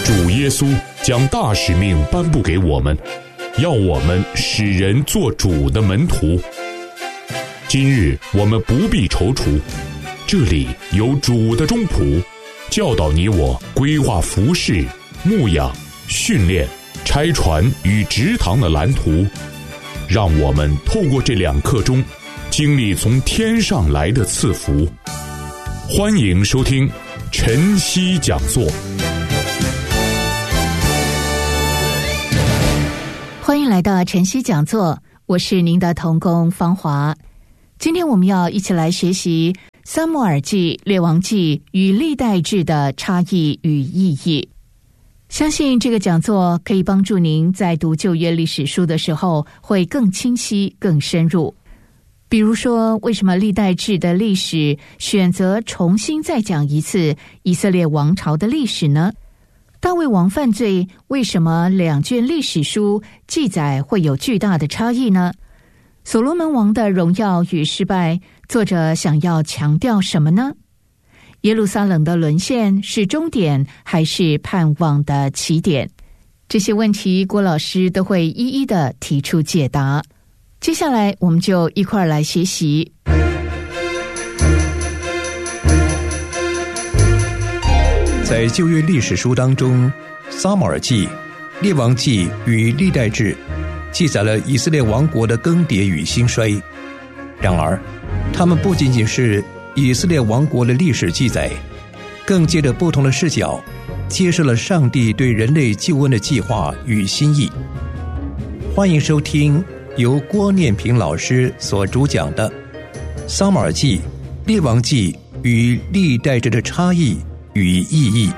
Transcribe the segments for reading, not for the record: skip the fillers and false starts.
主耶稣将大使命颁布给我们，要我们使人做主的门徒。今日我们不必踌躇，这里有主的忠仆，教导你我规划服事、牧养、训练、拆船与植堂的蓝图，让我们透过这2课中经历从天上来的赐福。欢迎收听晨曦讲座。 欢迎来到晨曦讲座，我是您的同工芳华。今天我们要一起来学习撒母耳记、列王记与历代志的差异与意义。相信这个讲座可以帮助您在读旧约历史书的时候会更清晰、更深入。比如说，为什么历代志的历史选择重新再讲一次以色列王朝的历史呢？大卫王犯罪，为什么2卷历史书记载会有巨大的差异呢？所罗门王的荣耀与失败，作者想要强调什么呢？耶路撒冷的沦陷是终点还是盼望的起点？这些问题郭老师都会一一的提出解答。接下来我们就一块来学习。 在旧约历史书当中，撒母耳记、列王记与历代志记载了以色列王国的更迭与兴衰。然而，他们不仅仅是以色列王国的历史记载，更借着不同的视角，揭示了上帝对人类救恩的计划与心意。欢迎收听由郭念平老师所主讲的《撒母耳记、列王记与历代志的差异与意义》。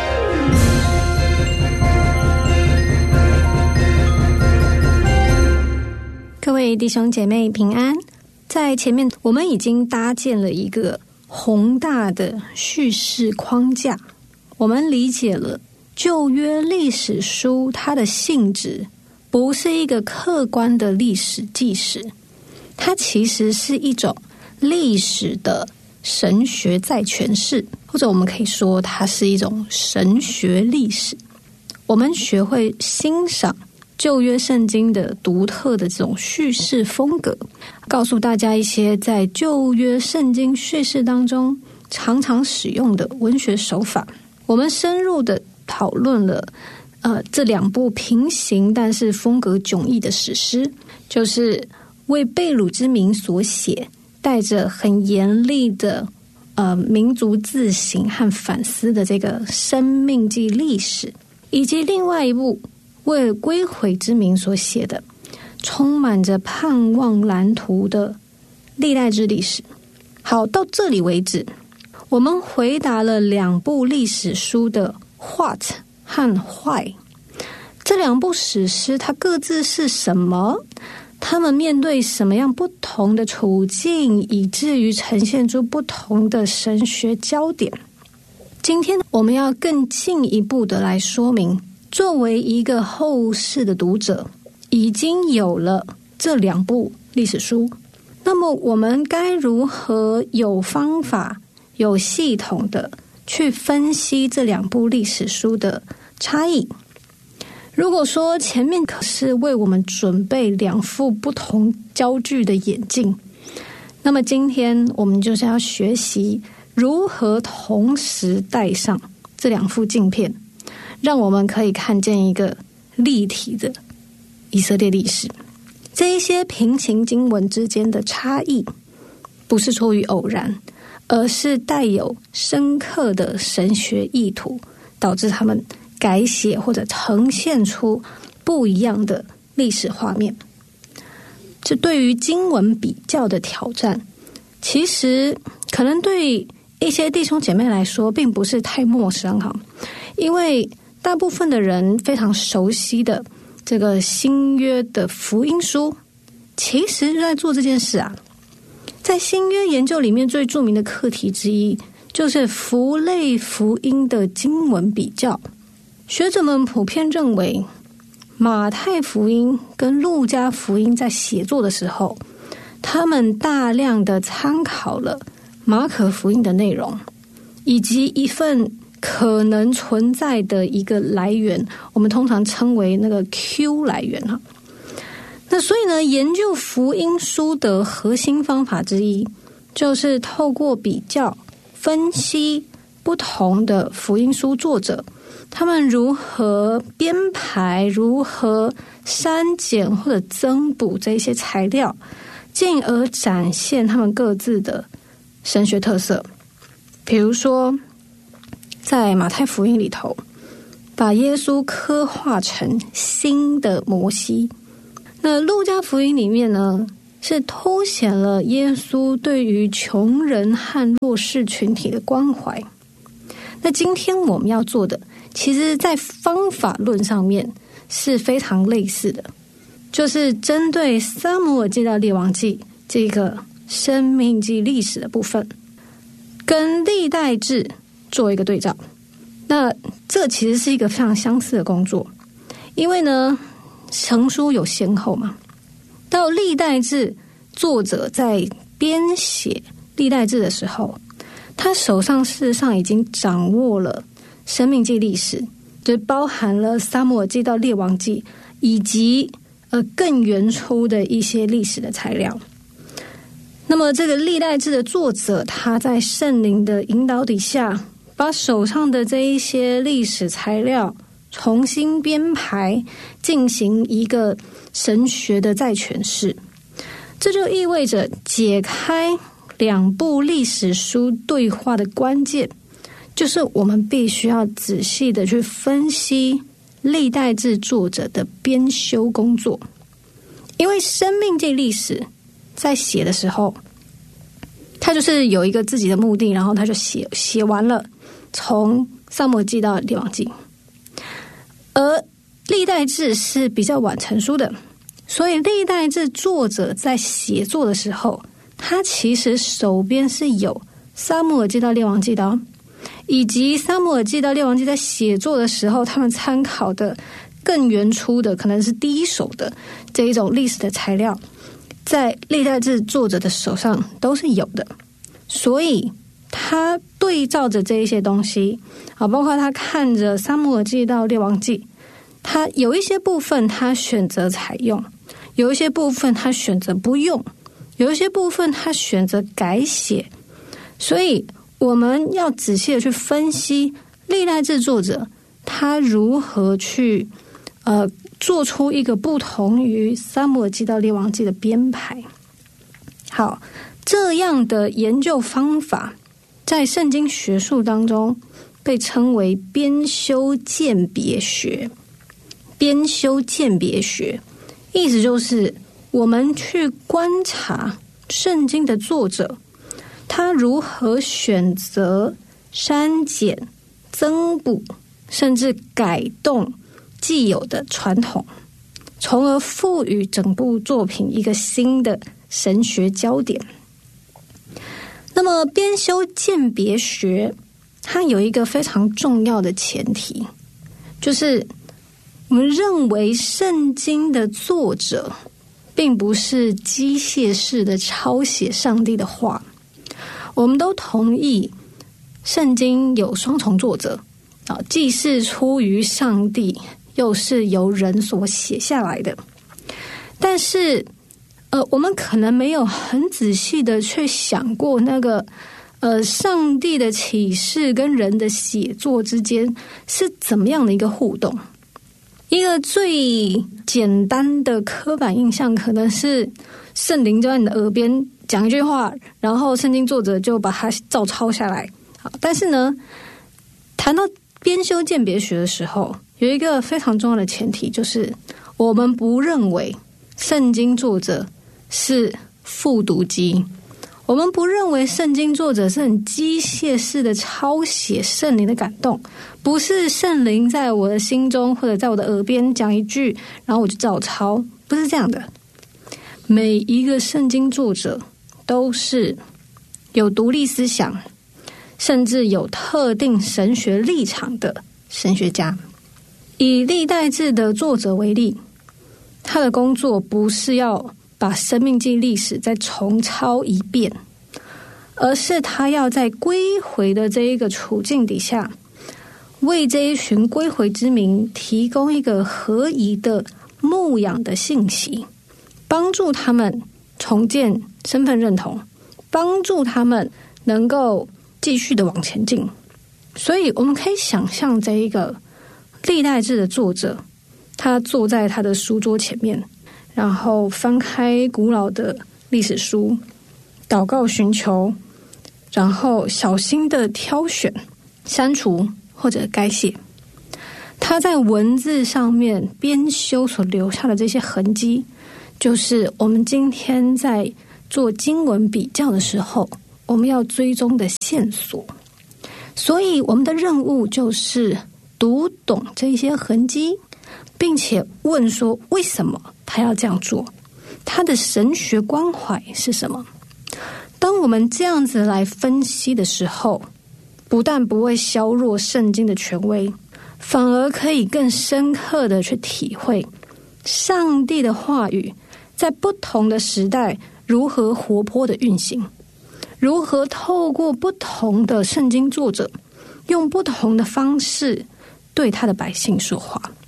各位弟兄姐妹平安。在前面我们已经搭建了一个宏大的叙事框架，我们理解了旧约历史书它的性质不是一个客观的历史纪实，它其实是一种历史的神学再诠释，或者我们可以说它是一种神学历史。我们学会欣赏旧约圣经的独特的这种叙事风格，告诉大家一些在旧约圣经叙事当中常常使用的文学手法。我们深入的讨论了这2部平行但是风格迥异的史诗，就是为被掳之民所写，带着很严厉的民族自省和反思的这个生命记历史，以及另外一部为归回之民所写的充满着盼望蓝图的历代志历史。好，到这里为止，我们回答了2部历史书的 what 和 why。 这2部史诗它各自是什么？他们面对什么样不同的处境，以至于呈现出不同的神学焦点？今天我们要更进一步的来说明，作为一个后世的读者，已经有了这2部历史书，那么我们该如何有方法、有系统的去分析这2部历史书的差异？如果说前面可是为我们准备2副不同焦距的眼镜，那么今天我们就是要学习如何同时戴上这2副镜片，让我们可以看见一个立体的以色列历史。这一些平行经文之间的差异不是出于偶然，而是带有深刻的神学意图，导致他们改写或者呈现出不一样的历史画面。这对于经文比较的挑战，其实可能对一些弟兄姐妹来说并不是太陌生哈，因为大部分的人非常熟悉的这个新约的福音书，其实就在做这件事啊。在新约研究里面最著名的课题之一，就是福类福音的经文比较。学者们普遍认为，马太福音跟路加福音在写作的时候，他们大量的参考了马可福音的内容，以及一份可能存在的一个来源，我们通常称为那个 Q 来源哈。那所以呢，研究福音书的核心方法之一，就是透过比较分析不同的福音书作者，他们如何编排，如何删减或者增补这些材料，进而展现他们各自的神学特色。比如说在马太福音里头，把耶稣刻画成新的摩西。那路加福音里面呢，是凸显了耶稣对于穷人和弱势群体的关怀。那今天我们要做的，其实在方法论上面是非常类似的，就是针对撒母耳记到列王记这个生命记历史的部分，跟历代志做一个对照。那这其实是一个非常相似的工作，因为呢成书有先后嘛，到历代志作者在编写历代志的时候，他手上事实上已经掌握了生命记历史，就包含了撒母耳记到列王记，以及更原初的一些历史的材料。那么这个历代志的作者，他在圣灵的引导底下，把手上的这一些历史材料重新编排，进行一个神学的再诠释。这就意味着解开两部历史书对话的关键，就是我们必须要仔细的去分析历代志作者的编修工作。因为生命记历史在写的时候，他就是有一个自己的目的，然后他就写完了，从撒母耳记到列王记。而历代志是比较晚成书的，所以历代志作者在写作的时候，他其实手边是有撒母耳记到列王记的哦，以及撒母耳记到列王记在写作的时候，他们参考的更原初的，可能是第一手的这一种历史的材料，在历代志作者的手上都是有的。所以他对照着这一些东西，包括他看着撒母耳记到列王记，他有一些部分他选择采用，有一些部分他选择不用，有一些部分他选择改写。所以我们要仔细的去分析历代志作者他如何去做出一个不同于撒母耳记到列王记的编排。好，这样的研究方法在圣经学术当中被称为编修鉴别学。编修鉴别学意思就是我们去观察圣经的作者，他如何选择删减、增补，甚至改动既有的传统，从而赋予整部作品一个新的神学焦点。那么编修鉴别学它有一个非常重要的前提，就是我们认为圣经的作者并不是机械式的抄写上帝的话。我们都同意圣经有双重作者，既是出于上帝，又是由人所写下来的。但是我们可能没有很仔细的去想过那个上帝的启示跟人的写作之间是怎么样的一个互动。一个最简单的刻板印象可能是圣灵就在你的耳边讲一句话，然后圣经作者就把它照抄下来。好，但是呢，谈到编修鉴别学的时候，有一个非常重要的前提，就是我们不认为圣经作者是复读机，我们不认为圣经作者是很机械式的抄写圣灵的感动，不是圣灵在我的心中或者在我的耳边讲一句，然后我就照抄，不是这样的。每一个圣经作者都是有独立思想，甚至有特定神学立场的神学家。以历代志的作者为例，他的工作不是要把生命记历史再重抄一遍，而是他要在归回的这一个处境底下， 为这一群归回之民提供一个合宜的牧养的信息，帮助他们重建身份认同，帮助他们能够继续的往前进。所以我们可以想象这一个历代志的作者，他坐在他的书桌前面，然后翻开古老的历史书，祷告寻求，然后小心的挑选、删除或者改写。他在文字上面编修所留下的这些痕迹，就是我们今天在做经文比较的时候，我们要追踪的线索。所以我们的任务就是读懂这些痕迹，并且问说为什么他要这样做，他的神学关怀是什么。当我们这样子来分析的时候，不但不会削弱圣经的权威，反而可以更深刻的去体会上帝的话语在不同的时代如何活泼的运行，如何透过不同的圣经作者用不同的方式对他的百姓说话。